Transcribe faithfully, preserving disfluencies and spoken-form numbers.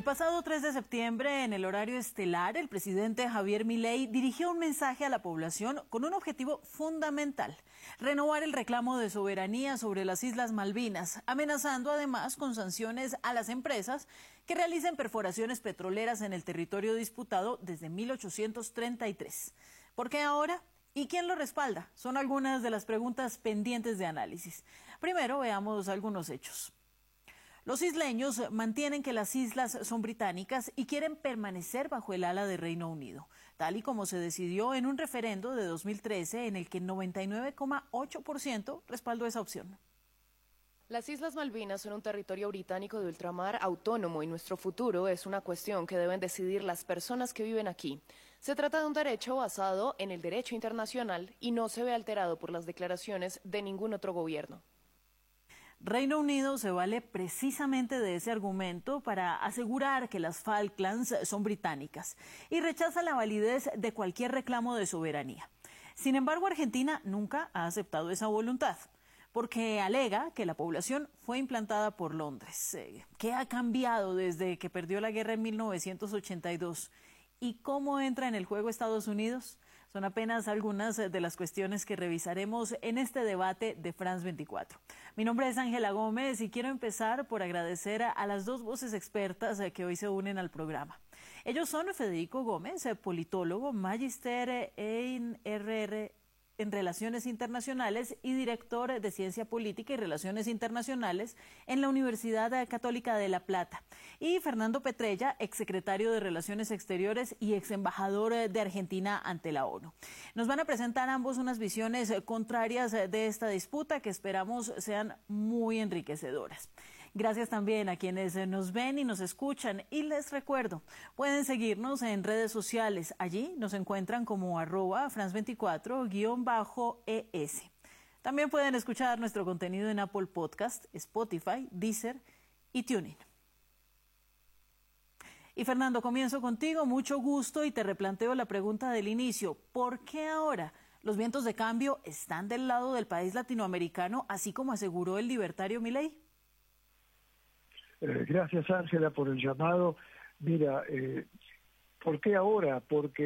El pasado tres de septiembre, en el horario estelar, el presidente Javier Milei dirigió un mensaje a la población con un objetivo fundamental: renovar el reclamo de soberanía sobre las Islas Malvinas, amenazando además con sanciones a las empresas que realicen perforaciones petroleras en el territorio disputado desde mil ochocientos treinta y tres. ¿Por qué ahora? ¿Y quién lo respalda? Son algunas de las preguntas pendientes de análisis. Primero, veamos algunos hechos. Los isleños mantienen que las islas son británicas y quieren permanecer bajo el ala de Reino Unido, tal y como se decidió en un referendo de dos mil trece en el que noventa y nueve coma ocho por ciento respaldó esa opción. Las Islas Malvinas son un territorio británico de ultramar autónomo y nuestro futuro es una cuestión que deben decidir las personas que viven aquí. Se trata de un derecho basado en el derecho internacional y no se ve alterado por las declaraciones de ningún otro gobierno. Reino Unido se vale precisamente de ese argumento para asegurar que las Falklands son británicas y rechaza la validez de cualquier reclamo de soberanía. Sin embargo, Argentina nunca ha aceptado esa voluntad, porque alega que la población fue implantada por Londres. ¿Qué ha cambiado desde que perdió la guerra en mil novecientos ochenta y dos? ¿Y cómo entra en el juego Estados Unidos? Son apenas algunas de las cuestiones que revisaremos en este debate de France veinticuatro. Mi nombre es Ángela Gómez y quiero empezar por agradecer a las dos voces expertas que hoy se unen al programa. Ellos son Federico Gómez, politólogo, magíster en R R en Relaciones Internacionales y director de Ciencia Política y Relaciones Internacionales en la Universidad Católica de La Plata, y Fernando Petrella, exsecretario de Relaciones Exteriores y exembajador de Argentina ante la ONU. Nos van a presentar ambos unas visiones contrarias de esta disputa que esperamos sean muy enriquecedoras. Gracias también a quienes nos ven y nos escuchan, y les recuerdo, pueden seguirnos en redes sociales. Allí nos encuentran como arroba France veinticuatro guión bajo E S. También pueden escuchar nuestro contenido en Apple Podcast, Spotify, Deezer y TuneIn. Y Fernando, comienzo contigo, mucho gusto, y te replanteo la pregunta del inicio: ¿por qué ahora los vientos de cambio están del lado del país latinoamericano, así como aseguró el libertario Milei? Eh, gracias, Ángela, por el llamado. Mira, eh, ¿por qué ahora? Porque